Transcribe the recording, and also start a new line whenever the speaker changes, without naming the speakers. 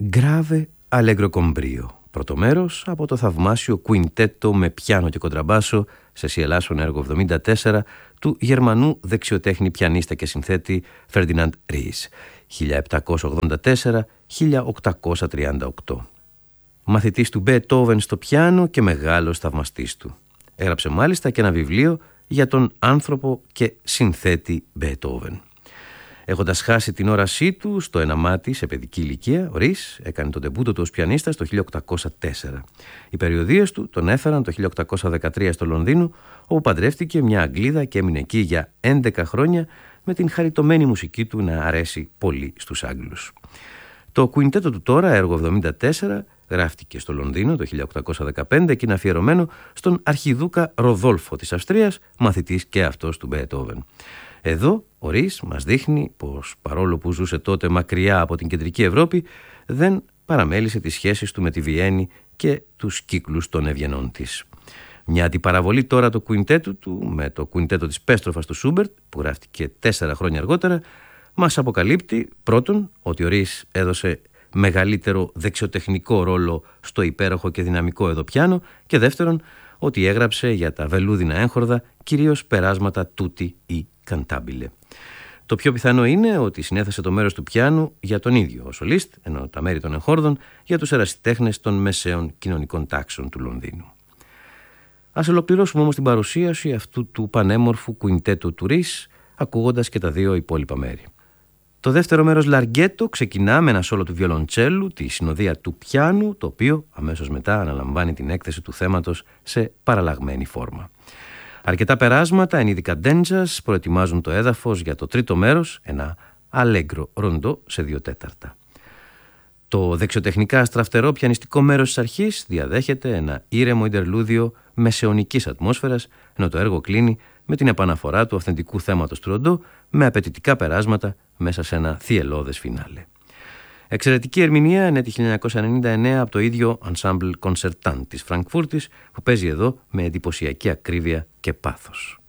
Grave Allegro con Brio. Πρώτο μέρος από το θαυμάσιο κουιντέτο με πιάνο και κοντραμπάσο σε σιελάσον έργο 74 του Γερμανού δεξιοτέχνη πιανίστα και συνθέτη Ferdinand Ries, 1784-1838. Μαθητής του Μπεετόβεν στο πιάνο και μεγάλος θαυμαστής του. Έγραψε μάλιστα και ένα βιβλίο για τον άνθρωπο και συνθέτη Μπεετόβεν. Έχοντας χάσει την όρασή του στο ένα μάτι σε παιδική ηλικία, ο Ries έκανε τον ντεμπούτο του ως πιανίστας το 1804. Οι περιοδίες του τον έφεραν το 1813 στο Λονδίνο, όπου παντρεύτηκε μια Αγγλίδα και έμεινε εκεί για 11 χρόνια με την χαριτωμένη μουσική του να αρέσει πολύ στους Άγγλους. Το κουιντέτο του τώρα, έργο 74, γράφτηκε στο Λονδίνο το 1815 και είναι αφιερωμένο στον αρχιδούκα Ροδόλφο της Αυστρίας, μαθητής και αυτός του Μπεετόβεν. Εδώ ο Ries μας δείχνει πως παρόλο που ζούσε τότε μακριά από την κεντρική Ευρώπη, δεν παραμέλησε τις σχέσεις του με τη Βιέννη και τους κύκλους των ευγενών της. Μια αντιπαραβολή τώρα το κουιντέτο του με το κουιντέτο της Πέστροφας του Σούμπερτ, που γράφτηκε 4 χρόνια αργότερα, μας αποκαλύπτει πρώτον ότι ο Ries έδωσε μεγαλύτερο δεξιοτεχνικό ρόλο στο υπέροχο και δυναμικό εδώ πιάνο και δεύτερον ότι έγραψε για τα βελούδινα έγχορδα κυρίως περάσματα τούτι ή καντάμπιλε. Το πιο πιθανό είναι ότι συνέθεσε το μέρος του πιάνου για τον ίδιο ο σολίστ, ενώ τα μέρη των εγχόρδων για τους ερασιτέχνες των μεσαίων κοινωνικών τάξεων του Λονδίνου. Ας ολοκληρώσουμε όμως την παρουσίαση αυτού του πανέμορφου κουιντέτου του Ries, ακούγοντας και τα δύο υπόλοιπα μέρη. Το δεύτερο μέρος Λαργέτο ξεκινά με ένα σόλο του βιολοντσέλου, τη συνοδεία του πιάνου, το οποίο αμέσως μετά αναλαμβάνει την έκθεση του θέματος σε παραλλαγμένη φόρμα. Αρκετά περάσματα, εν είδη καντέντζας, προετοιμάζουν το έδαφος για το τρίτο μέρος, ένα αλέγκρο ροντό σε 2/4. Το δεξιοτεχνικά στραφτερό πιανιστικό μέρος της αρχής διαδέχεται ένα ήρεμο ιντερλούδιο μεσαιωνικής ατμόσφαιρας, ενώ το έργο κλείνει με την επαναφορά του αυθεντικού θέματος του ροντό με απαιτητικά περάσματα μέσα σε ένα θυελώδες φινάλε. Εξαιρετική ερμηνεία είναι τη 1999 από το ίδιο Ensemble Concertant της Φραγκφούρτης, που παίζει εδώ με εντυπωσιακή ακρίβεια και πάθος.